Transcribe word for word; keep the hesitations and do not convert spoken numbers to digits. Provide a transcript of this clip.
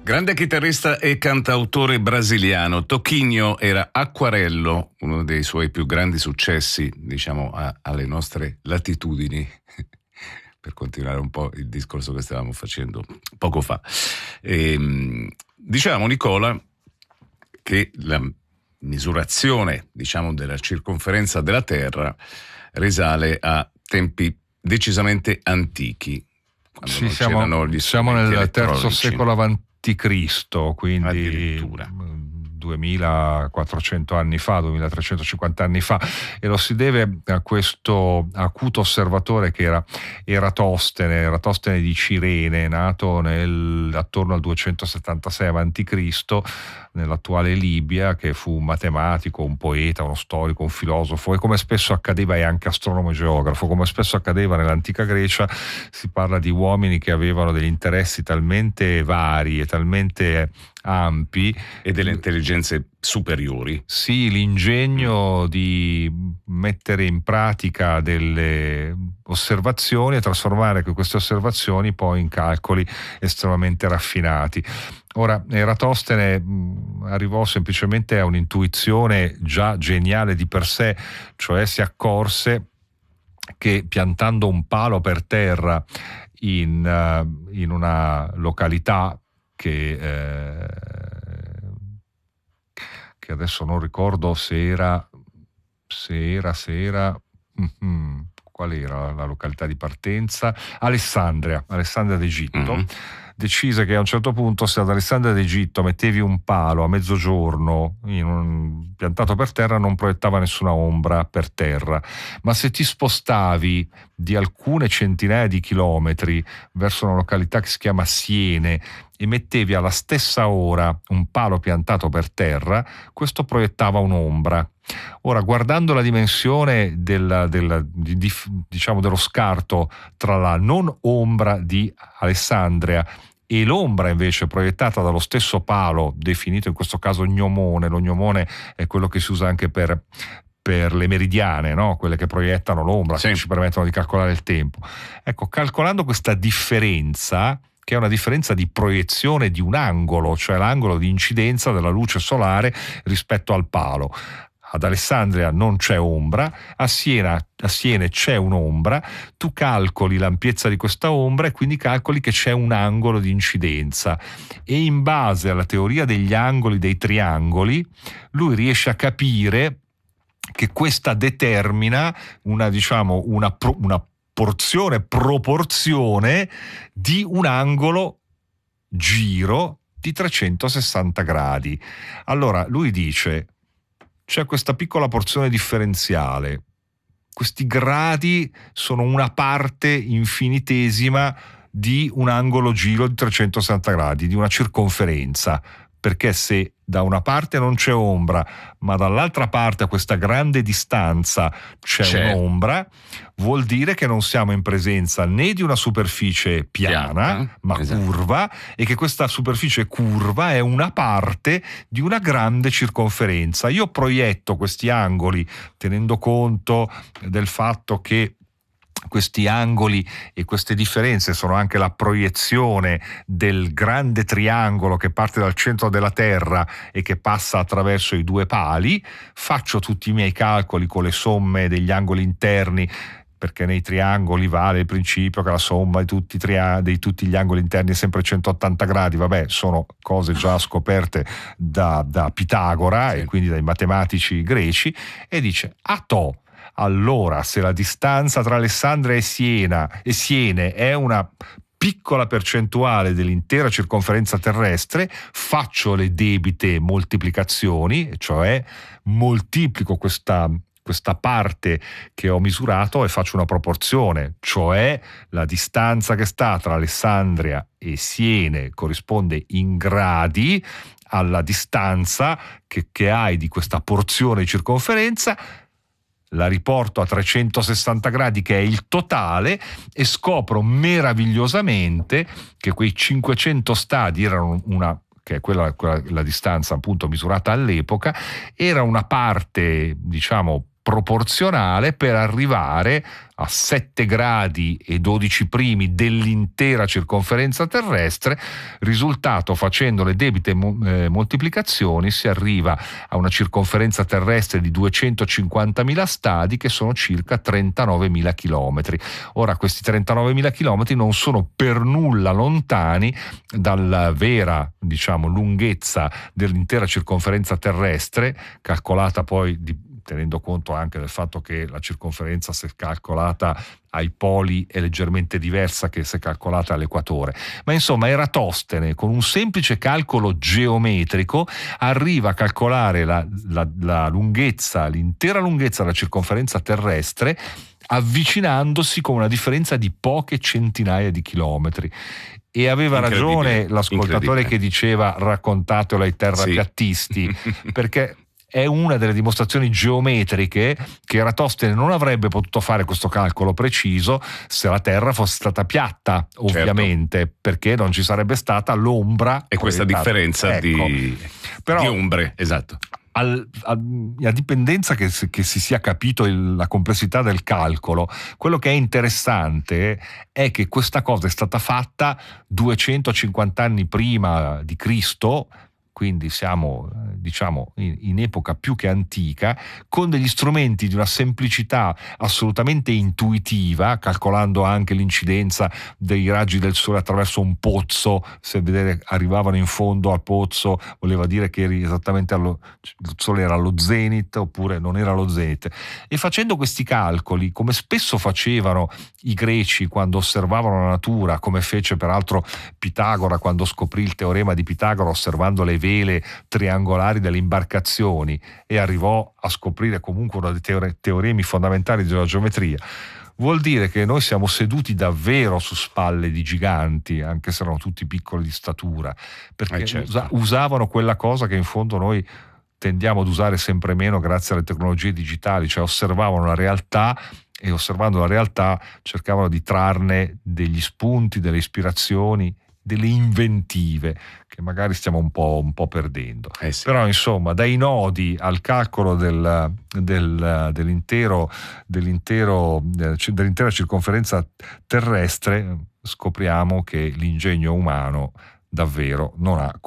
Grande chitarrista e cantautore brasiliano, Toquinho era Acquarello, uno dei suoi più grandi successi, diciamo, a, alle nostre latitudini, per continuare un po' il discorso che stavamo facendo poco fa. E, diciamo, Nicola, che la misurazione, diciamo, della circonferenza della Terra risale a tempi decisamente antichi. Sì, siamo, siamo nel terzo secolo avanti Cristo, quindi duemilaquattrocento anni fa, duemilatrecentocinquanta anni fa, e lo si deve a questo acuto osservatore che era Eratostene, Eratostene di Cirene, nato nel, attorno al duecentosettantasei avanti Cristo nell'attuale Libia, che fu un matematico, un poeta, uno storico, un filosofo, e come spesso accadeva, e anche astronomo e geografo, come spesso accadeva nell'antica Grecia, si parla di uomini che avevano degli interessi talmente vari e talmente ampi e delle intelligenze superiori. Sì, l'ingegno di mettere in pratica delle osservazioni e trasformare queste osservazioni poi in calcoli estremamente raffinati. Ora, Eratostene mh, arrivò semplicemente a un'intuizione già geniale di per sé, cioè si accorse che piantando un palo per terra in, uh, in una località che, eh, che adesso non ricordo se era se era, se era mm-hmm, qual era la località di partenza? Alessandria, Alessandria d'Egitto. Mm-hmm. Decise che a un certo punto, se ad Alessandria d'Egitto mettevi un palo a mezzogiorno in un, piantato per terra, non proiettava nessuna ombra per terra, ma se ti spostavi di alcune centinaia di chilometri verso una località che si chiama Siene e mettevi alla stessa ora un palo piantato per terra, questo proiettava un'ombra. Ora, guardando la dimensione del, del, di, di, diciamo dello scarto tra la non ombra di Alessandria e l'ombra invece proiettata dallo stesso palo, definito in questo caso gnomone, lo gnomone è quello che si usa anche per, per le meridiane, no? Quelle che proiettano l'ombra, sì, che ci permettono di calcolare il tempo. Ecco, calcolando questa differenza, che è una differenza di proiezione di un angolo, cioè l'angolo di incidenza della luce solare rispetto al palo. Ad Alessandria non c'è ombra, a Siena, a Siene c'è un'ombra, tu calcoli l'ampiezza di questa ombra e quindi calcoli che c'è un angolo di incidenza, e in base alla teoria degli angoli dei triangoli lui riesce a capire che questa determina una, diciamo, una, pro, una porzione, proporzione di un angolo giro di trecentosessanta gradi. Allora lui dice: c'è questa piccola porzione differenziale, questi gradi sono una parte infinitesima di un angolo giro di trecentosessanta gradi, di una circonferenza, perché se da una parte non c'è ombra, ma dall'altra parte a questa grande distanza c'è, c'è. un'ombra, vuol dire che non siamo in presenza né di una superficie piana, piana ma esatto. curva, e che questa superficie curva è una parte di una grande circonferenza. Io proietto questi angoli tenendo conto del fatto che questi angoli e queste differenze sono anche la proiezione del grande triangolo che parte dal centro della Terra e che passa attraverso i due pali. Faccio tutti i miei calcoli con le somme degli angoli interni, perché nei triangoli vale il principio che la somma di tutti, tria- di tutti gli angoli interni è sempre centottanta gradi. Vabbè, sono cose già scoperte da, da Pitagora, sì, e quindi dai matematici greci, e dice: a to, allora se la distanza tra Alessandria e Siena e Siene è una piccola percentuale dell'intera circonferenza terrestre, faccio le debite moltiplicazioni, cioè moltiplico questa questa parte che ho misurato e faccio una proporzione, cioè la distanza che sta tra Alessandria e Siene corrisponde in gradi alla distanza che, che hai di questa porzione di circonferenza, la riporto a trecentosessanta gradi, che è il totale, e scopro meravigliosamente che quei cinquecento stadi erano una, che è quella, quella la distanza appunto misurata all'epoca, era una parte, diciamo, proporzionale per arrivare a sette gradi e dodici primi dell'intera circonferenza terrestre. Risultato, facendo le debite eh, moltiplicazioni, si arriva a una circonferenza terrestre di duecentocinquantamila stadi, che sono circa trentanovemila chilometri. Ora, questi trentanovemila chilometri non sono per nulla lontani dalla vera, diciamo, lunghezza dell'intera circonferenza terrestre, calcolata poi di tenendo conto anche del fatto che la circonferenza, se calcolata ai poli, è leggermente diversa che se calcolata all'equatore. Ma insomma, Eratostene, con un semplice calcolo geometrico, arriva a calcolare la, la, la lunghezza, l'intera lunghezza della circonferenza terrestre, avvicinandosi con una differenza di poche centinaia di chilometri. E aveva ragione l'ascoltatore che diceva raccontatelo ai terrapiattisti, sì. Perché è una delle dimostrazioni geometriche che Eratostene non avrebbe potuto fare questo calcolo preciso se la Terra fosse stata piatta, ovviamente, certo. Perché non ci sarebbe stata l'ombra. E questa differenza, ecco, di, Però, di ombre, esatto. Al, a, a dipendenza che, che si sia capito il, la complessità del calcolo, quello che è interessante è che questa cosa è stata fatta duecentocinquanta anni prima di Cristo, quindi siamo, diciamo, in, in epoca più che antica, con degli strumenti di una semplicità assolutamente intuitiva, calcolando anche l'incidenza dei raggi del sole attraverso un pozzo. Se vedere arrivavano in fondo al pozzo, voleva dire che eri esattamente allo, il sole era allo zenit oppure non era allo zenit. E facendo questi calcoli, come spesso facevano i greci quando osservavano la natura, come fece peraltro Pitagora quando scoprì il teorema di Pitagora osservando le vele triangolari delle imbarcazioni, e arrivò a scoprire comunque uno dei teore- teoremi fondamentali della geometria. Vuol dire che noi siamo seduti davvero su spalle di giganti, anche se erano tutti piccoli di statura, perché eh certo. usa- usavano quella cosa che in fondo noi tendiamo ad usare sempre meno grazie alle tecnologie digitali, cioè osservavano la realtà e, osservando la realtà, cercavano di trarne degli spunti, delle ispirazioni, delle inventive che magari stiamo un po', un po' perdendo. Eh sì. Però insomma, dai nodi al calcolo del, del, dell'intero, dell'intero, dell'intera circonferenza terrestre, scopriamo che l'ingegno umano davvero non ha